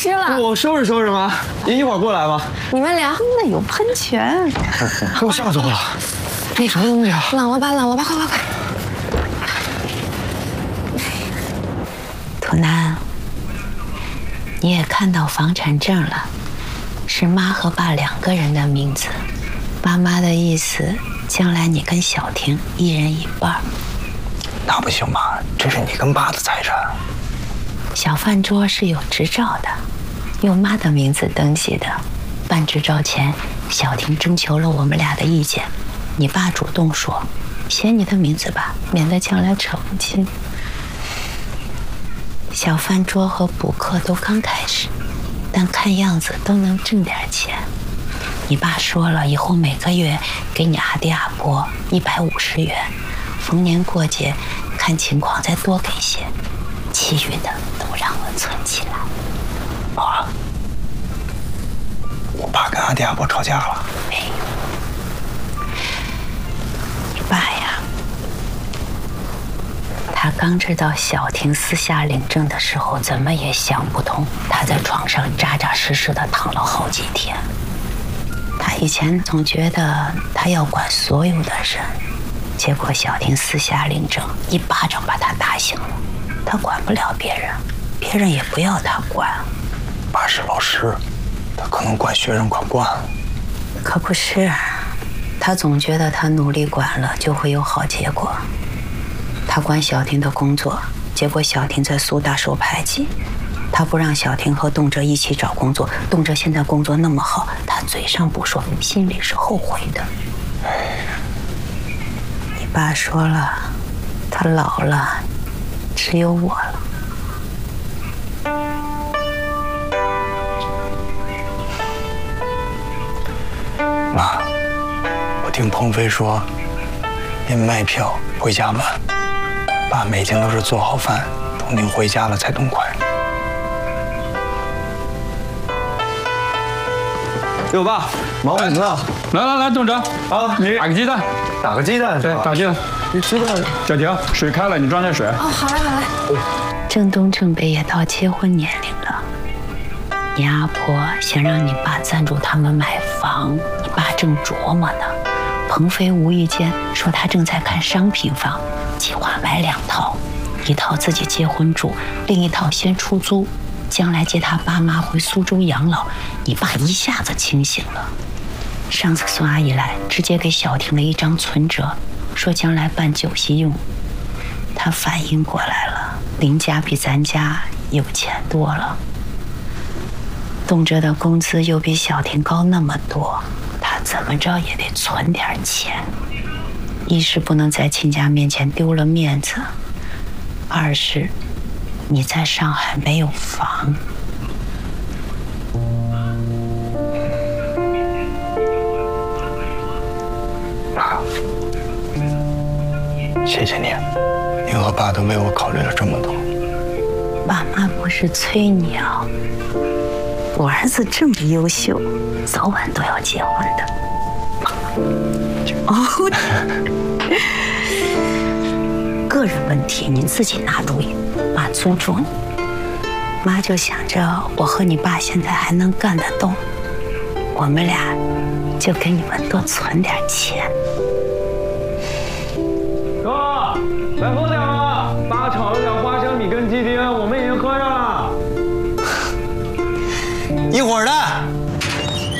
湿了。 我收拾收拾吗？一会儿过来吗？ 你们俩那有喷泉， 给我吓着了！这什么东西啊？ 冷了吧，冷了吧，快快快！ 土南，你也看到房产证了，是妈和爸2个人的名字。爸妈的意思，将来你跟小婷1人1半。 那不行吧？这是你跟爸的财产。 小饭桌是有执照的，用妈的名字登记的。办执照前，小婷征求了我们俩的意见，你爸主动说，写你的名字吧，免得将来扯不清。小饭桌和补课都刚开始，但看样子都能挣点钱。你爸说了，以后每个月给你阿弟阿伯150元，逢年过节看情况再多给些，其余的都让我存起来。 妈，我爸跟阿弟阿伯吵架了？ 没有，你爸呀，他刚知道小婷私下领证的时候，怎么也想不通，他在床上扎扎实实的躺了好几天。他以前总觉得他要管所有的人，结果小婷私下领证，一巴掌把他打醒了。他管不了别人，别人也不要他管。 爸是老师，他可能管学生管惯了。 可不是，他总觉得他努力管了就会有好结果。他管小婷的工作，结果小婷在苏大受排挤。他不让小婷和动辄一起找工作，动辄现在工作那么好，他嘴上不说，心里是后悔的。你爸说了，他老了，只有我了。 妈，我听鹏飞说，因卖票回家晚，爸每天都是做好饭，等您回家了才动筷。 哟，爸，忙什么呢？ 来，动着啊！你打个鸡蛋， 打个鸡蛋。 对，打鸡蛋。 你知道？ 小婷，水开了，你装点水。 哦，好嘞，好嘞。 正东正北也到结婚年龄了，你阿婆想让你爸赞助他们买房，你爸正琢磨呢。鹏飞无意间说他正在看商品房，计划买2套，一套自己结婚住，另一套先出租，将来接他爸妈回苏州养老。你爸一下子清醒了。上次孙阿姨来，直接给小婷了一张存折，说将来办酒席用。他反应过来了，林家比咱家有钱多了，动辄的工资又比小婷高那么多，他怎么着也得存点钱。一是不能在亲家面前丢了面子，二是你在上海没有房。 爸，谢谢你，您和爸都为我考虑了这么多。 爸妈不是催你啊，我儿子这么优秀，早晚都要结婚的。哦，个人问题您自己拿主意，妈尊重你。妈就想着我和你爸现在还能干得动，我们俩就给你们多存点钱。 哥，来喝点吧，爸炒了点花生米跟鸡丁，我们已经喝上了。 一会儿的。